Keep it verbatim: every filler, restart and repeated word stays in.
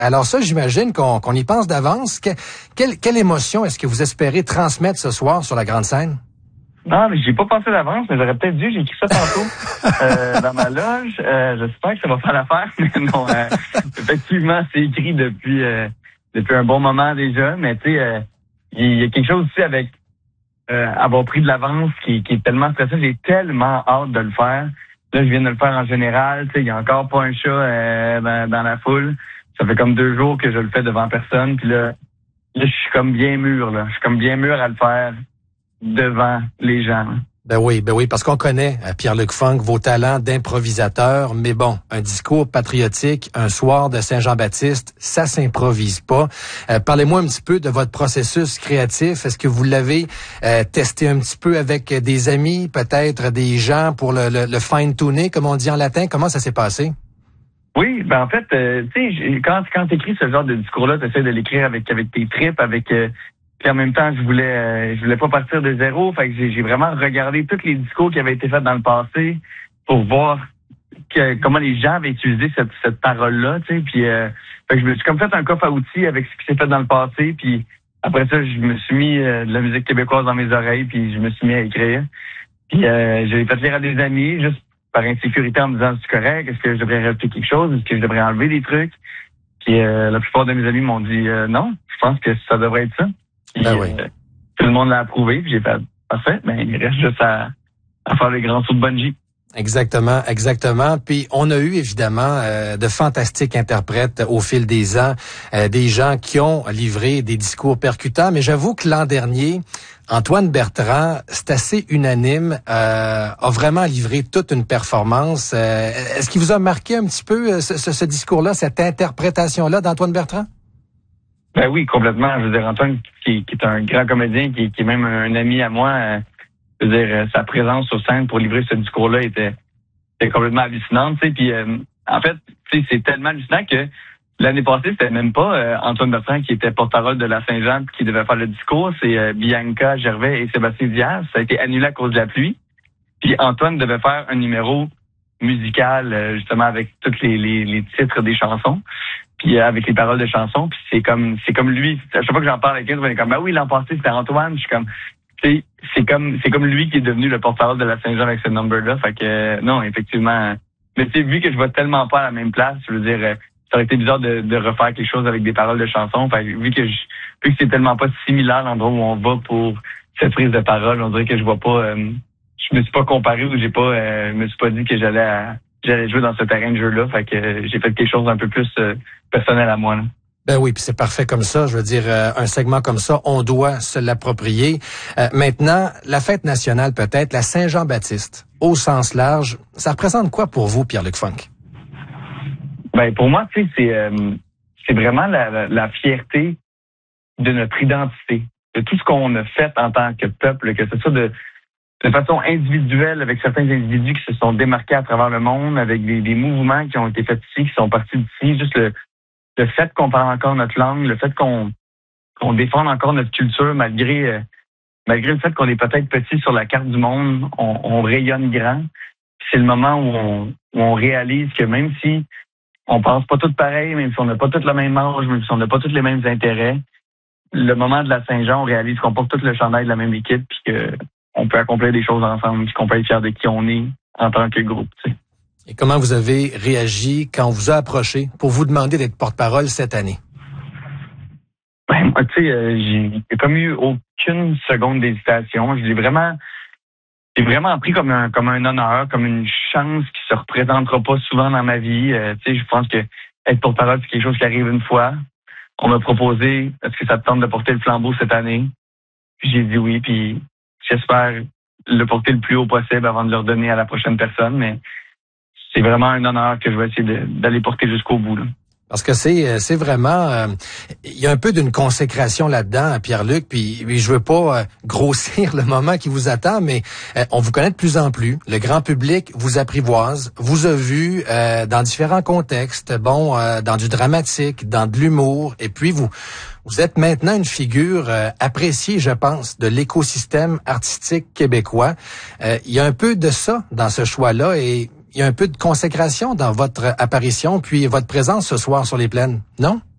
Alors ça, j'imagine qu'on qu'on y pense d'avance. Que, quelle, quelle émotion est-ce que vous espérez transmettre ce soir sur la grande scène? Non, mais j'ai pas pensé d'avance, mais j'aurais peut-être dû. J'ai écrit ça tantôt euh, dans ma loge. Euh, j'espère que ça va faire l'affaire, mais non. Euh, effectivement, c'est écrit depuis euh, depuis un bon moment déjà. Mais tu sais, euh, il y a quelque chose aussi avec euh, avoir pris de l'avance qui, qui est tellement stressant. J'ai tellement hâte de le faire. Là, je viens de le faire en général. Tu sais, il y a encore pas un chat euh, dans, dans la foule. Ça fait comme deux jours que je le fais devant personne. Puis là, là, je suis comme bien mûr. Là, je suis comme bien mûr à le faire devant les gens. Ben oui, ben oui, parce qu'on connaît, Pierre-Luc Funk, vos talents d'improvisateur, mais bon, un discours patriotique, un soir de Saint-Jean-Baptiste, ça s'improvise pas. Euh, parlez-moi un petit peu de votre processus créatif. Est-ce que vous l'avez euh, testé un petit peu avec des amis, peut-être des gens pour le, le, le fine-tuner, comme on dit en latin? Comment ça s'est passé? Oui, ben en fait, euh, tu sais, quand, quand tu écris ce genre de discours-là, tu essaies de l'écrire avec, avec tes tripes, avec... Euh, Puis en même temps, je voulais euh, je voulais pas partir de zéro. Fait que j'ai, j'ai vraiment regardé tous les discours qui avaient été faits dans le passé pour voir que, comment les gens avaient utilisé cette, cette parole-là. Tu sais. Puis euh, fait que je me suis comme fait un coffre à outils avec ce qui s'est fait dans le passé. Puis après ça, je me suis mis euh, de la musique québécoise dans mes oreilles. Puis je me suis mis à écrire. Puis euh, j'ai fait lire à des amis juste par insécurité en me disant, c'est correct? Est-ce que je devrais rajouter quelque chose? Est-ce que je devrais enlever des trucs? Puis euh, la plupart de mes amis m'ont dit euh, non, je pense que ça devrait être ça. Puis, ben oui. euh, tout le monde l'a approuvé, puis j'ai fait parfait, ben il reste juste à, à faire les grands sauts de bungee. Exactement, exactement. Puis on a eu évidemment euh, de fantastiques interprètes au fil des ans, euh, des gens qui ont livré des discours percutants, mais j'avoue que l'an dernier, Antoine Bertrand, c'est assez unanime, euh, a vraiment livré toute une performance. Euh, est-ce qu'il vous a marqué un petit peu ce, ce, ce discours-là, cette interprétation-là d'Antoine Bertrand? Ben oui, complètement. Je veux dire, Antoine, qui, qui est un grand comédien, qui, qui est même un ami à moi, euh, je veux dire, sa présence sur scène pour livrer ce discours-là était, était complètement hallucinante, tu sais. Puis, euh, en fait, tu sais, c'est tellement hallucinant que l'année passée, c'était même pas euh, Antoine Bertrand qui était porte-parole de la Saint-Jean qui devait faire le discours. C'est euh, Bianca Gervais et Sébastien Diaz. Ça a été annulé à cause de la pluie. Puis Antoine devait faire un numéro musical, euh, justement, avec tous les, les, les titres des chansons. Puis euh, avec les paroles de chansons, puis c'est comme c'est comme lui. À chaque fois que j'en parle avec lui, on est comme ben oui, l'an passé c'était Antoine. Je suis comme c'est c'est comme c'est comme lui qui est devenu le porte-parole de la Saint-Jean avec ce number-là. Fait que euh, non, effectivement. Mais tu sais, vu que je vais tellement pas à la même place, je veux dire, euh, ça aurait été bizarre de, de refaire quelque chose avec des paroles de chansons. Fait que vu que je, vu que c'est tellement pas similaire l'endroit où on va pour cette prise de parole, on dirait que je vois pas. Euh, je me suis pas comparé ou j'ai pas, euh, je me suis pas dit que j'allais à, j'allais jouer dans ce terrain de jeu-là. Fait que euh, j'ai fait quelque chose un peu plus euh, personnel à moi. Là. Ben oui, puis c'est parfait comme ça. Je veux dire, euh, un segment comme ça, on doit se l'approprier. Euh, maintenant, la fête nationale peut-être, la Saint-Jean-Baptiste, au sens large, ça représente quoi pour vous, Pierre-Luc Funk? Ben pour moi, tu sais, c'est euh, c'est vraiment la, la, la fierté de notre identité, de tout ce qu'on a fait en tant que peuple, que ce soit de de façon individuelle avec certains individus qui se sont démarqués à travers le monde, avec des, des mouvements qui ont été faits ici, qui sont partis d'ici, juste le Le fait qu'on parle encore notre langue, le fait qu'on qu'on défende encore notre culture malgré euh, malgré le fait qu'on est peut-être petit sur la carte du monde, on, on rayonne grand. C'est le moment où on, où on réalise que même si on pense pas tous pareil, même si on n'a pas tous le même âge, même si on n'a pas tous les mêmes intérêts, le moment de la Saint-Jean, on réalise qu'on porte tout le chandail de la même équipe, puis que on peut accomplir des choses ensemble, puis qu'on peut être fier de qui on est en tant que groupe. Tu sais. Et comment vous avez réagi quand on vous a approché pour vous demander d'être porte-parole cette année? Ben, moi, tu sais, euh, j'ai, j'ai comme eu aucune seconde d'hésitation. Je l'ai vraiment, j'ai vraiment pris comme un, comme un honneur, comme une chance qui se représentera pas souvent dans ma vie. Euh, tu sais, je pense que être porte-parole, c'est quelque chose qui arrive une fois. On m'a proposé, est-ce que ça te tente de porter le flambeau cette année? Puis j'ai dit oui, puis j'espère le porter le plus haut possible avant de le redonner à la prochaine personne, mais c'est vraiment un honneur que je vais essayer de, d'aller porter jusqu'au bout. Là. Parce que c'est c'est vraiment euh, il y a un peu d'une consécration là-dedans, Pierre-Luc, puis, puis je veux pas euh, grossir le moment qui vous attend, mais euh, on vous connaît de plus en plus. Le grand public vous apprivoise, vous a vu euh, dans différents contextes, bon, euh, dans du dramatique, dans de l'humour, et puis vous vous êtes maintenant une figure euh, appréciée, je pense, de l'écosystème artistique québécois. Euh, il y a un peu de ça dans ce choix-là et il y a un peu de consécration dans votre apparition, puis votre présence ce soir sur les plaines, non?